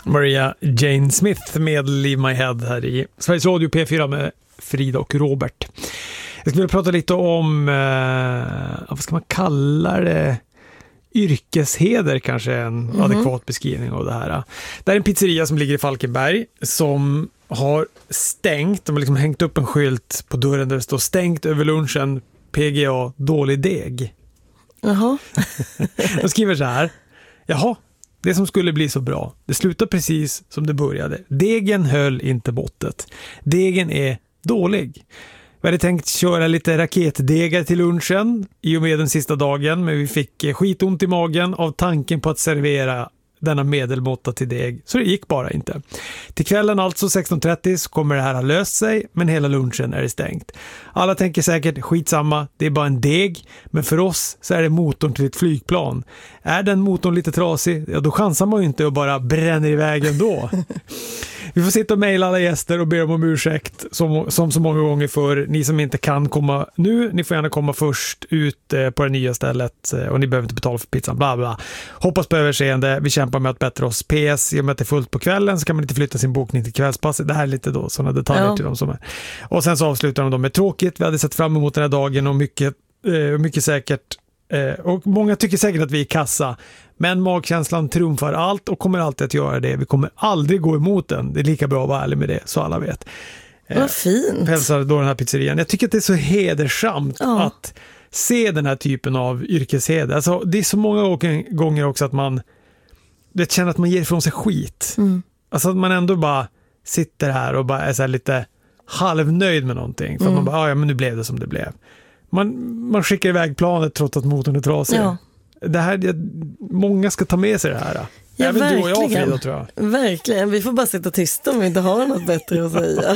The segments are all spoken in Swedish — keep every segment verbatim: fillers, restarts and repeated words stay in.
Maria Jane Smith med Leave My Head här i Sveriges Radio P fyra med Frida och Robert. Jag skulle vilja prata lite om, eh, vad ska man kalla det? Yrkesheder kanske är en mm-hmm. adekvat beskrivning av det här. Det är en pizzeria som ligger i Falkenberg som har stängt, de har liksom hängt upp en skylt på dörren där det står stängt över lunchen, P G A, dålig deg. Jaha. De skriver så här: jaha, det som skulle bli så bra, det slutar precis som det började. Degen höll inte måttet. Degen är dålig. Vi hade tänkt köra lite raketdegar till lunchen i och med den sista dagen, men vi fick skitont i magen av tanken på att servera denna medelmåtta till deg, så det gick bara inte. Till kvällen alltså sexton trettio så kommer det här ha löst sig, men hela lunchen är det stängt. Alla tänker säkert skitsamma, det är bara en deg, men för oss så är det motorn till ett flygplan. Är den motorn lite trasig, ja då chansar man ju inte och bara bränner iväg ändå. Vi får sitta och mejla alla gäster och be dem om ursäkt som, som så många gånger för ni som inte kan komma nu. Ni får gärna komma först ut eh, på det nya stället eh, och ni behöver inte betala för pizzan. Bla bla. Hoppas på överseende. Vi kämpar med att bättra oss. P S, i och med att det är fullt på kvällen så kan man inte flytta sin bokning till kvällspasset. Det här är lite då sådana detaljer ja. till dem som är. Och sen så avslutar de dem med tråkigt. Vi hade sett fram emot den här dagen och mycket, eh, mycket säkert eh, och många tycker säkert att vi är kassa. Men magkänslan trumfar allt och kommer alltid att göra det. Vi kommer aldrig gå emot den. Det är lika bra att vara ärlig med det, så alla vet. Vad fint. Hälsar då den här pizzerian. Jag tycker att det är så hedersamt ja. att se den här typen av yrkesheder. Alltså, det är så många gånger också att man det känner att man ger ifrån sig skit. Mm. Alltså att man ändå bara sitter här och bara är så här lite halvnöjd med någonting. För mm. att man bara, ja men nu blev det som det blev. Man, man skickar iväg planet trots att motorn är trasig. Ja. Det här, det, många ska ta med sig det här. Ja, även verkligen. Du och jag, Frida, tror jag. Verkligen, vi får bara sitta tysta om vi inte har något bättre att säga.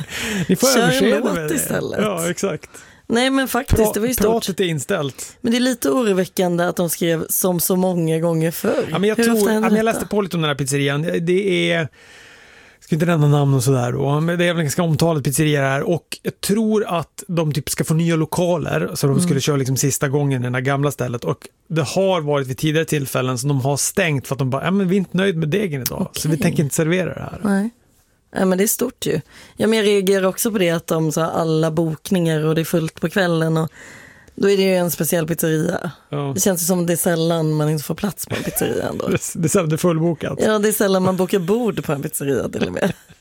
Ni får Kör en låt istället. Ja, exakt. Nej, men faktiskt, Pra- det var ju stort. Pratet är inställt. Men det är lite oroväckande att de skrev som så många gånger förr. Ja, men jag, tror, ja, men jag läste på lite om den här pizzerian. Det är... Jag ska inte nämna namn och sådär då, men det är väl en ganska omtalat pizzeria här och jag tror att de typ ska få nya lokaler så de mm. skulle köra liksom sista gången i det här gamla stället och det har varit vid tidigare tillfällen som de har stängt för att de bara, ja men vi är inte nöjd med degen idag okay. så vi tänker inte servera det här. Nej. Ja, men det är stort ju. Ja, men jag reagerar också på det att de så alla bokningar och det är fullt på kvällen och då är det ju en speciell pizzeria. Ja. Det känns som det är sällan man inte får plats på en pizzeria ändå. Det, det är sällan det är fullbokat. Ja, det är sällan man bokar bord på en pizzeria till och med.